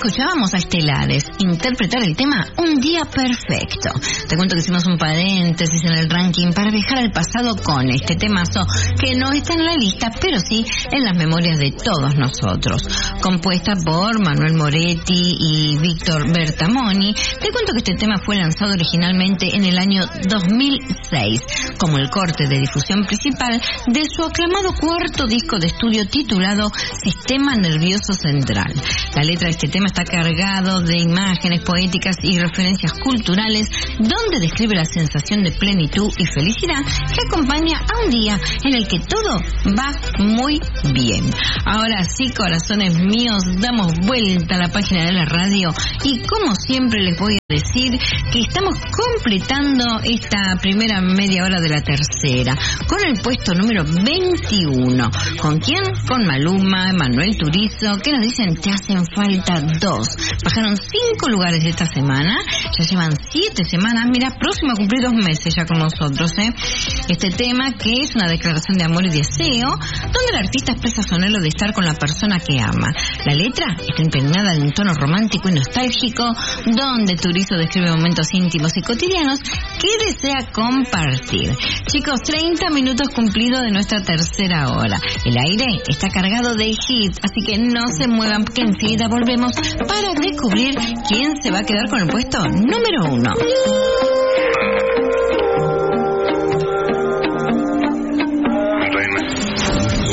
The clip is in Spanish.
escuchábamos a Estelares interpretar el tema Un Día Perfecto. Te cuento que hicimos un paréntesis en el ranking para viajar al pasado con este temazo que no está en la lista, pero sí en las memorias de todos nosotros. Compuesta por Manuel Moretti y Víctor Bertamoni, te cuento que este tema fue lanzado originalmente en el año 2006 como el corte de difusión principal de su aclamado cuarto disco de estudio titulado Sistema Nervioso Central. La letra de este tema está cargado de imágenes poéticas y referencias culturales, donde describe la sensación de plenitud y felicidad que acompaña a un día en el que todo va muy bien. Ahora sí, corazones míos, damos vuelta a la página de la radio y como siempre les voy a decir que estamos completando esta primera media hora de la tercera con el puesto número 21. ¿Con quién? Con Maluma, Manuel Turizo, que nos dicen te hacen falta 2. Bajaron 5 lugares esta semana, ya llevan 7 semanas, mira, próximo a cumplir 2 meses ya con nosotros, Este tema que es una declaración de amor y deseo, donde el artista expresa su anhelo de estar con la persona que ama. La letra está impregnada de un tono romántico y nostálgico, donde Turizo describe momentos íntimos y cotidianos que desea compartir. Chicos, 30 minutos cumplidos de nuestra tercera hora. El aire está cargado de hits, así que no se muevan, que enseguida volvemos para descubrir quién se va a quedar con el puesto número 1.